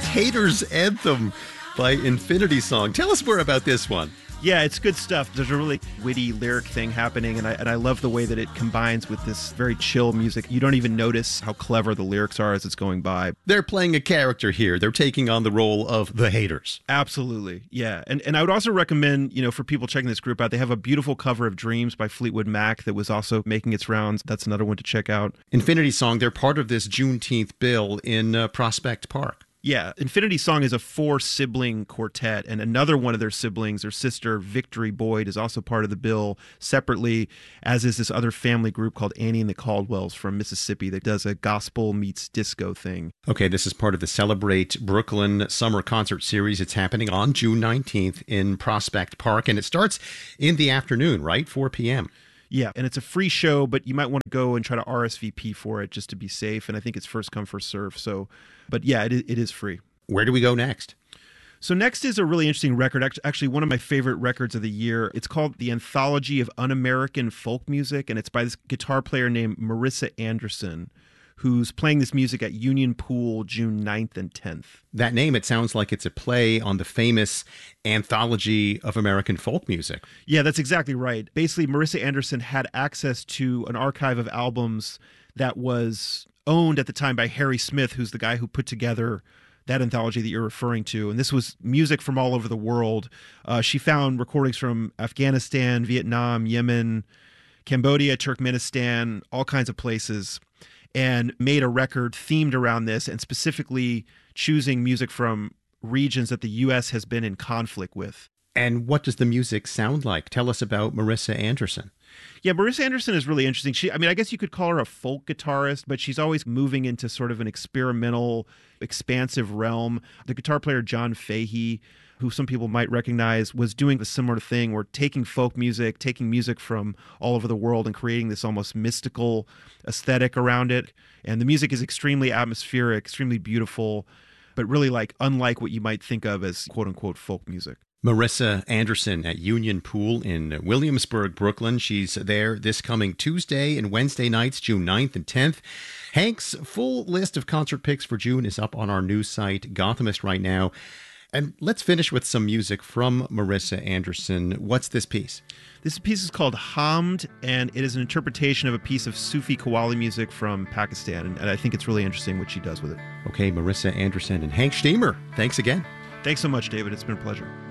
Haters Anthem by Infinity Song. Tell us more about this one. Yeah, it's good stuff. There's a really witty lyric thing happening, and I love the way that it combines with this very chill music. You don't even notice how clever the lyrics are as it's going by. They're playing a character here. They're taking on the role of the haters. Absolutely, yeah. And I would also recommend, for people checking this group out, they have a beautiful cover of Dreams by Fleetwood Mac that was also making its rounds. That's another one to check out. Infinity Song, they're part of this Juneteenth bill in Prospect Park. Yeah, Infinity Song is a 4-sibling quartet, and another one of their siblings, their sister, Victory Boyd, is also part of the bill separately, as is this other family group called Annie and the Caldwells from Mississippi that does a gospel meets disco thing. Okay, this is part of the Celebrate Brooklyn Summer Concert Series. It's happening on June 19th in Prospect Park, and it starts in the afternoon, right? 4 p.m. Yeah, and it's a free show, but you might want to go and try to RSVP for it just to be safe, and I think it's first come, first serve. But yeah, it is free. Where do we go next? So next is a really interesting record, actually one of my favorite records of the year. It's called The Anthology of Un-American Folk Music, and it's by this guitar player named Marissa Anderson, who's playing this music at Union Pool June 9th and 10th. That name, it sounds like it's a play on the famous Anthology of American Folk Music. Yeah, that's exactly right. Basically, Marissa Anderson had access to an archive of albums that was owned at the time by Harry Smith, who's the guy who put together that anthology that you're referring to. And this was music from all over the world. She found recordings from Afghanistan, Vietnam, Yemen, Cambodia, Turkmenistan, all kinds of places, and made a record themed around this, and specifically choosing music from regions that the U.S. has been in conflict with. And what does the music sound like? Tell us about Marissa Anderson. Yeah, Marissa Anderson is really interesting. I guess you could call her a folk guitarist, but she's always moving into sort of an experimental, expansive realm. The guitar player John Fahey, who some people might recognize, was doing a similar thing, where taking folk music, taking music from all over the world and creating this almost mystical aesthetic around it. And the music is extremely atmospheric, extremely beautiful, but really unlike what you might think of as quote-unquote folk music. Marissa Anderson at Union Pool in Williamsburg, Brooklyn. She's there this coming Tuesday and Wednesday nights, June 9th and 10th. Hank's full list of concert picks for June is up on our news site, Gothamist, right now. And let's finish with some music from Marissa Anderson. What's this piece? This piece is called Hamd, and it is an interpretation of a piece of Sufi Qawwali music from Pakistan. And I think it's really interesting what she does with it. Okay, Marissa Anderson and Hank Steamer, thanks again. Thanks so much, David. It's been a pleasure.